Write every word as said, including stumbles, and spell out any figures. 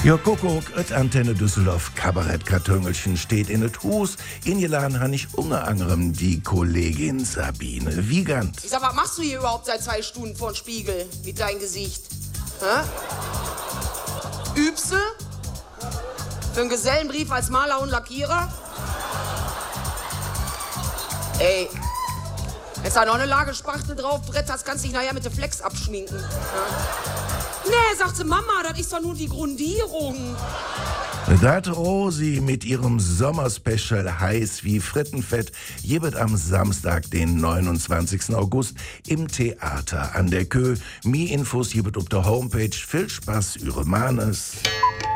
Ja, Kuckuck, et Antenne Düsseldorf Kabarettkartöngelchen steht in et Hus. Ingeladen han ich unter anderem die Kollegin Sabine Wiegand. Ich sag, was machst du hier überhaupt seit zwei Stunden vor dem Spiegel mit deinem Gesicht? Hä? Übste? Für einen Gesellenbrief als Maler und Lackierer? Ey, jetzt da noch eine Lage Spachtel drauf, Brett, das kannst du dich nachher mit der Flex abschminken. Ja? Nee, sagte Mama, das ist doch nur die Grundierung. Da hat Rosi mit ihrem Sommerspecial Heiß wie Frittenfett jebet am Samstag, den neunundzwanzigsten August im Theater an der Kö. Mi Infos jebet auf der Homepage. Viel Spaß, Ihre Manes.